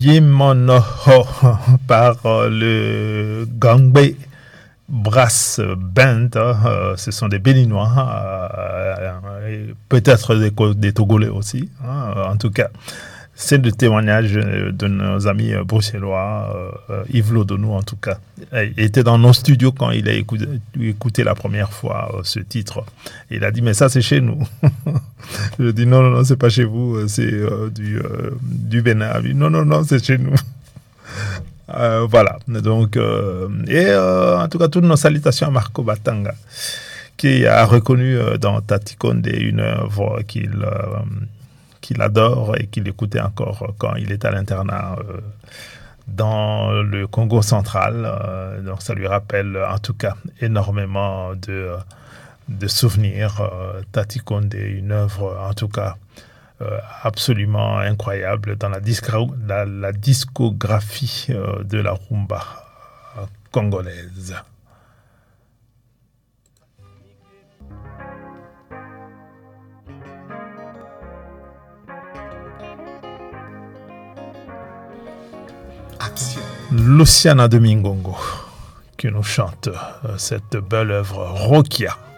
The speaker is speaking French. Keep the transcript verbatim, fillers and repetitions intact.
Yimonoho par euh, le Gangbe Brass Band. Euh, ce sont des Béninois, euh, euh, peut-être des, des Togolais aussi. Hein, en tout cas, c'est le témoignage de nos amis bruxellois, euh, Yves Lodonou en tout cas. Il était dans nos studios quand il a écouté, écouté la première fois euh, ce titre. Il a dit, mais ça c'est chez nous. Je dis, non, non, non, c'est pas chez vous, c'est euh, du, euh, du Bénin. Non, non, non, c'est chez nous. Euh, voilà, donc, euh, et euh, en tout cas, toutes nos salutations à Marco Batanga, qui a reconnu euh, dans Tatikonde une œuvre qu'il euh, qu'il adore et qu'il écoutait encore quand il était à l'internat euh, dans le Congo central. Euh, donc, ça lui rappelle en tout cas énormément de, de souvenirs. Euh, Tatikonde, une œuvre en tout cas Euh, absolument incroyable dans la, disco- la, la discographie euh, de la rumba euh, congolaise. Action. Luciana Domingongo qui nous chante euh, cette belle œuvre Rokia.